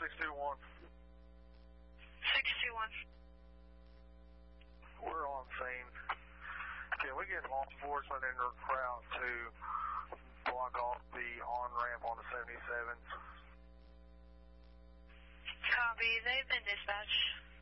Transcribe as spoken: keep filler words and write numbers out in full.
six two one. six two one. We're on scene. Can we get law enforcement in their crowd to block off the on-ramp on the seventy-sevens? Copy. They've been dispatched.